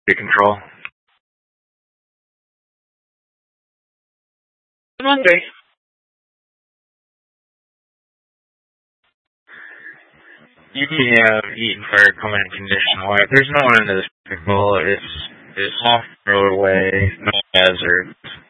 control. Monday. You have eaten fire coming in condition white. There's no one in this vehicle. It's off the roadway, no hazard.